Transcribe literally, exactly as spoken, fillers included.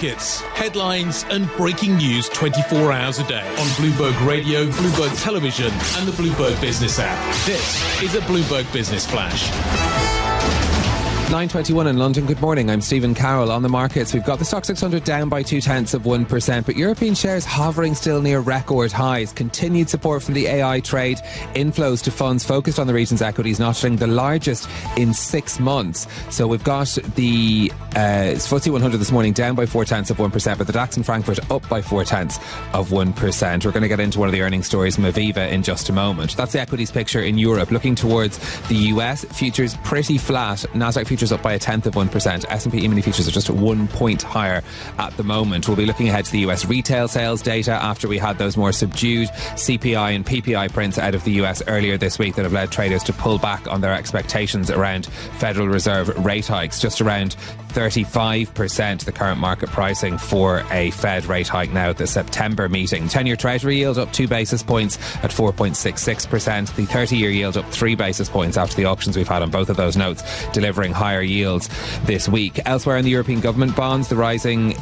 markets, headlines and breaking news twenty-four hours a day on Bloomberg Radio, Bloomberg Television and the Bloomberg Business app. This is a Bloomberg Business Flash. nine twenty-one in London. Good morning. I'm Stephen Carroll. On the markets, we've got the Stoxx six hundred down by two tenths of one percent, but European shares hovering still near record highs. Continued support from the A I trade. Inflows to funds focused on the region's equities notching the largest in six months. So we've got the uh, F T S E one hundred this morning down by four tenths of one percent, but the DAX in Frankfurt up by four tenths of one percent. We're going to get into one of the earnings stories from Aviva in just a moment. That's the equities picture in Europe. Looking towards the U S, futures pretty flat. Nasdaq futures up by a tenth of one percent. S and P E-mini futures are just one point higher at the moment. We'll be looking ahead to the U S retail sales data after we had those more subdued C P I and P P I prints out of the U S earlier this week that have led traders to pull back on their expectations around Federal Reserve rate hikes. Just around thirty-five percent the current market pricing for a Fed rate hike now at the September meeting. ten-year Treasury yield up two basis points at four point six six percent. The thirty-year yield up three basis points after the auctions we've had on both of those notes, delivering higher yields this week. Elsewhere in the European government bonds, the rising